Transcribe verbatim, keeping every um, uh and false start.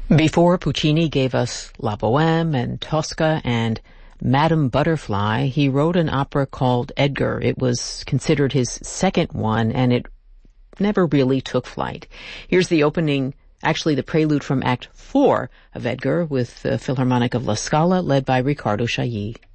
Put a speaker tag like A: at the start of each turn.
A: Before Puccini gave us La Boheme and Tosca and Madame Butterfly, he wrote an opera called Edgar. It was considered his second one, and it never really took flight. Here's the opening, actually the prelude from Act Four of Edgar with the Philharmonic of La Scala, led by Riccardo Chailly.